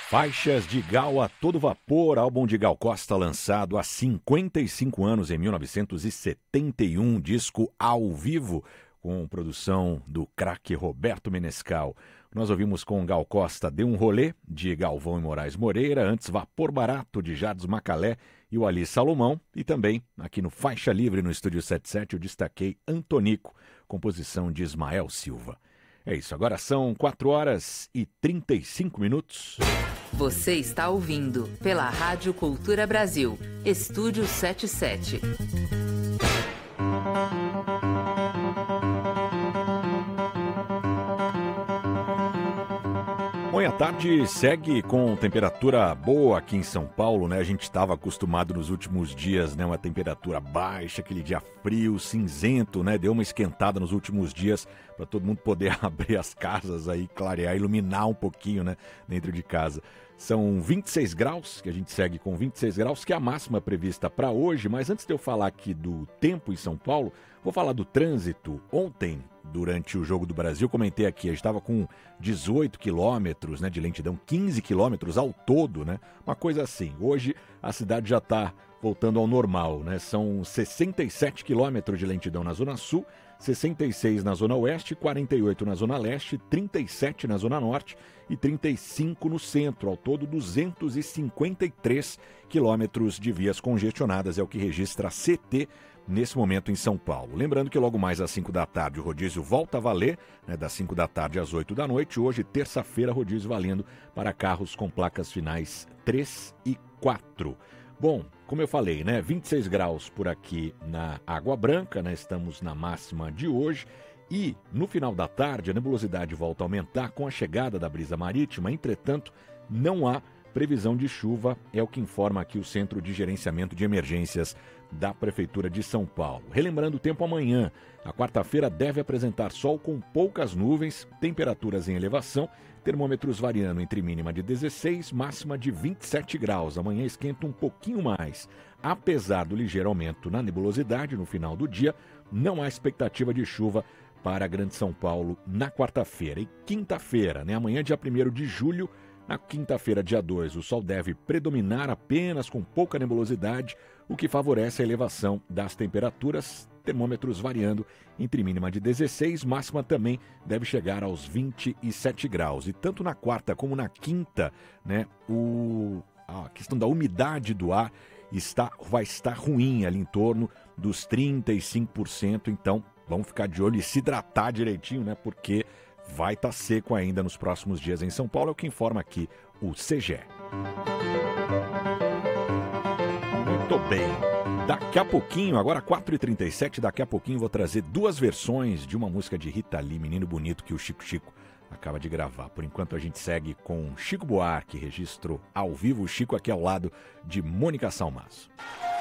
Faixas de Gal a todo vapor, álbum de Gal Costa lançado há 55 anos, em 1971, disco ao vivo, com produção do craque Roberto Menescal. Nós ouvimos com Gal Costa Dê um Rolê, de Galvão e Moraes Moreira, antes Vapor Barato, de Jardim Macalé e o Ali Salomão, e também, aqui no Faixa Livre, no Estúdio 77, eu destaquei Antonico, composição de Ismael Silva. É isso, agora são 4h35. Você está ouvindo pela Rádio Cultura Brasil, Estúdio 77. Bom, e a tarde segue com temperatura boa aqui em São Paulo, né? A gente estava acostumado nos últimos dias, né? Uma temperatura baixa, aquele dia frio, cinzento, né? Deu uma esquentada nos últimos dias para todo mundo poder abrir as casas aí, clarear, iluminar um pouquinho, né? Dentro de casa. São 26 graus, que a gente segue com 26 graus, que é a máxima prevista para hoje. Mas antes de eu falar aqui do tempo em São Paulo, vou falar do trânsito. Ontem, durante o Jogo do Brasil, comentei aqui, a gente estava com 18 quilômetros, né, de lentidão, 15 quilômetros ao todo, né? Uma coisa assim. Hoje a cidade já está voltando ao normal, né? São 67 quilômetros de lentidão na Zona Sul, 66 na Zona Oeste, 48 na Zona Leste, 37 na Zona Norte e 35 no centro. Ao todo, 253 quilômetros de vias congestionadas, é o que registra a CT nesse momento em São Paulo. Lembrando que logo mais às 5 da tarde o rodízio volta a valer, né, das 5 da tarde às 8 da noite. Hoje, terça-feira, rodízio valendo para carros com placas finais 3 e 4. Bom, como eu falei, né, 26 graus por aqui na Água Branca, né, estamos na máxima de hoje. E no final da tarde a nebulosidade volta a aumentar com a chegada da brisa marítima. Entretanto, não há previsão de chuva, é o que informa aqui o Centro de Gerenciamento de Emergências da Prefeitura de São Paulo. Relembrando o tempo amanhã, a quarta-feira deve apresentar sol com poucas nuvens, temperaturas em elevação, termômetros variando entre mínima de 16, máxima de 27 graus. Amanhã esquenta um pouquinho mais. Apesar do ligeiro aumento na nebulosidade no final do dia, não há expectativa de chuva para a Grande São Paulo na quarta-feira. E quinta-feira, né, amanhã dia 1º de julho, na quinta-feira, dia 2, o sol deve predominar apenas com pouca nebulosidade, o que favorece a elevação das temperaturas, termômetros variando entre mínima de 16, máxima também deve chegar aos 27 graus. E tanto na quarta como na quinta, né, a questão da umidade do ar vai estar ruim, ali em torno dos 35%, então vamos ficar de olho e se hidratar direitinho, né, porque vai estar seco ainda nos próximos dias em São Paulo, é o que informa aqui o CGE. Muito bem. Daqui a pouquinho, agora 4h37, daqui a pouquinho vou trazer duas versões de uma música de Rita Lee, Menino Bonito, que o Chico acaba de gravar. Por enquanto a gente segue com Chico Buarque, registro ao vivo, o Chico aqui ao lado de Mônica Salmazo.